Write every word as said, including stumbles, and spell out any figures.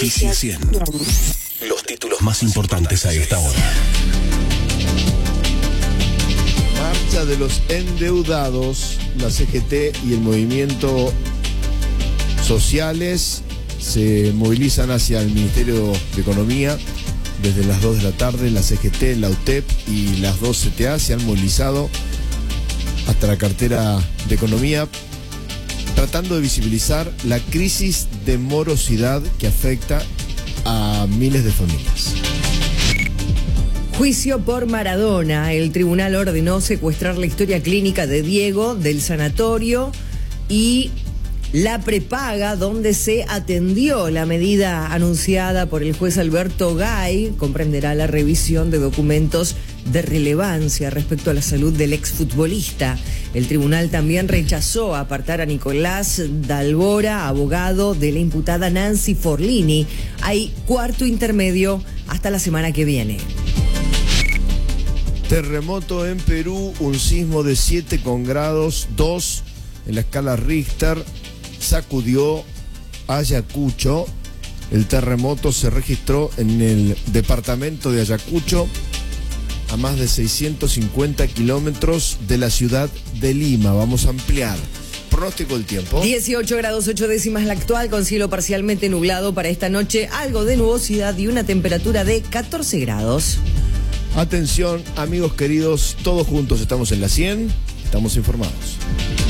Noticias cien. Los títulos más importantes a esta hora. Marcha de los endeudados, la C G T y el movimiento sociales se movilizan hacia el Ministerio de Economía. Desde las dos de la tarde, la C G T, la U T E P y las dos C T A se han movilizado hasta la cartera de Economía, tratando de visibilizar la crisis de morosidad que afecta a miles de familias. Juicio por Maradona. El tribunal ordenó secuestrar la historia clínica de Diego del sanatorio y la prepaga donde se atendió. La medida anunciada por el juez Alberto Gay comprenderá la revisión de documentos de relevancia respecto a la salud del exfutbolista. El tribunal también rechazó apartar a Nicolás Dalbora, abogado de la imputada Nancy Forlini. Hay cuarto intermedio hasta la semana que viene. Terremoto en Perú, un sismo de siete con grados dos en la escala Richter sacudió Ayacucho. El terremoto se registró en el departamento de Ayacucho, a más de seiscientos cincuenta kilómetros de la ciudad de Lima. Vamos a ampliar. Pronóstico del tiempo. dieciocho grados ocho décimas la actual, con cielo parcialmente nublado para esta noche, algo de nubosidad y una temperatura de catorce grados. Atención, amigos queridos, todos juntos estamos en la cien, estamos informados.